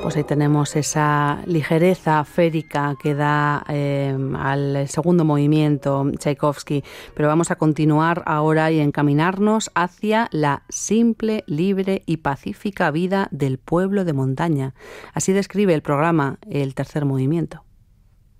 Pues ahí tenemos esa ligereza férica que da al segundo movimiento Tchaikovsky, pero vamos a continuar ahora y encaminarnos hacia la simple, libre y pacífica vida del pueblo de montaña. Así describe el programa el tercer movimiento.